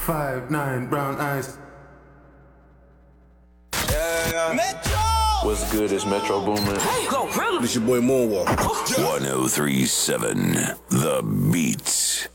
5'9", brown eyes. Metro! What's good? It's Metro Boomin. Hey, go, really? It's your boy Moonwalk. 1037 The Beat.